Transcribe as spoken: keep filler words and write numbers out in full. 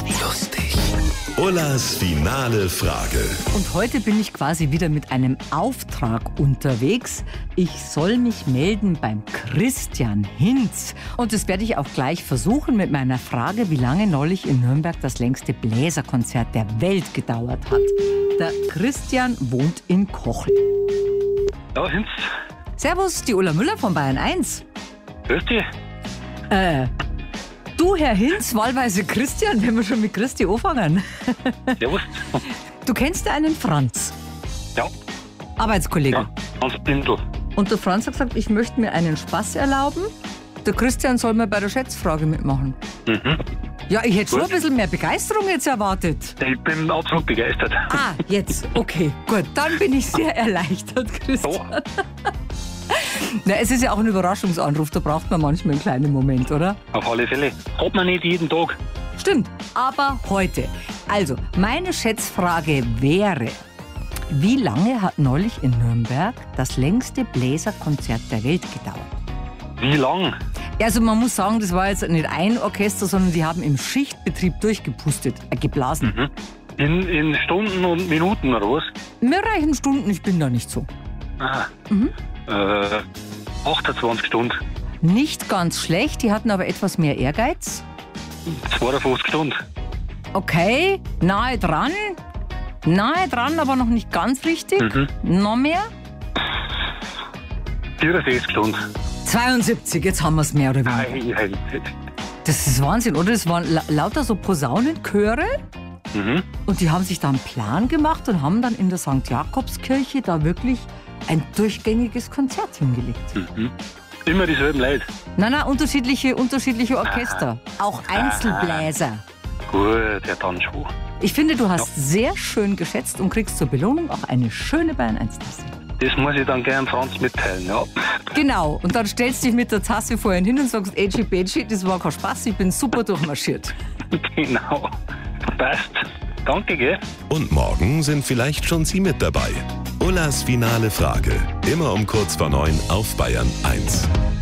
wie lustig. Ullas finale Frage. Und heute bin ich quasi wieder mit einem Auftrag unterwegs. Ich soll mich melden beim Christian Hinz. Und das werde ich auch gleich versuchen mit meiner Frage, wie lange neulich in Nürnberg das längste Bläserkonzert der Welt gedauert hat. Der Christian wohnt in Kochel. Ja, Hinz. Servus, die Ulla Müller von Bayern eins. Grüß dich. Äh, du, Herr Hinz, wahlweise Christian, wenn wir schon mit Christi anfangen. Servus. Du kennst einen Franz, Ja, Arbeitskollege. ja, Hans Bindel. Und der Franz hat gesagt, ich möchte mir einen Spaß erlauben. Der Christian soll mir bei der Schätzfrage mitmachen. Mhm. Ja, ich hätte schon Gut. ein bisschen mehr Begeisterung jetzt erwartet. Ich bin absolut begeistert. Ah, jetzt, okay, gut. Dann bin ich sehr erleichtert, Christian. So, Na, es ist ja auch ein Überraschungsanruf, da braucht man manchmal einen kleinen Moment, oder? auf alle Fälle. Hat man nicht jeden Tag. Stimmt, aber heute. Also, meine Schätzfrage wäre, wie lange hat neulich in Nürnberg das längste Bläserkonzert der Welt gedauert? Wie lang? Also man muss sagen, das war jetzt nicht ein Orchester, sondern die haben im Schichtbetrieb durchgepustet, äh, geblasen. Mhm. In, in Stunden und Minuten oder was? Mir reichen Stunden, ich bin da nicht so. Aha. Mhm. Äh, achtundzwanzig Stunden. Nicht ganz schlecht, die hatten aber etwas mehr Ehrgeiz. zweiundfünfzig Stunden. Okay, nahe dran. Nahe dran, aber noch nicht ganz richtig. Mhm. Noch mehr? vierundsechzig Stunden. zweiundsiebzig, jetzt haben wir es mehr oder weniger. Ei, ei, ei. Das ist Wahnsinn, oder? Das waren la lauter so Posaunenchöre Mhm. und die haben sich da einen Plan gemacht und haben dann in der Sankt Jakobskirche da wirklich ein durchgängiges Konzert hingelegt. Mhm. Immer dieselben Leute. Nein, nein, unterschiedliche, unterschiedliche Orchester, auch Einzelbläser. Gut, ja dann schon. Ich finde, du hast sehr schön geschätzt und kriegst zur Belohnung auch eine schöne Bayern eins Tasse. Das muss ich dann gern Franz mitteilen, ja. Genau, und dann stellst du dich mit der Tasse vorhin hin und sagst, Edgy Bedgy, das war kein Spaß, ich bin super durchmarschiert. Genau. Passt. Danke, gell? Und morgen sind vielleicht schon Sie mit dabei. Ullas finale Frage. Immer um kurz vor neun auf Bayern eins.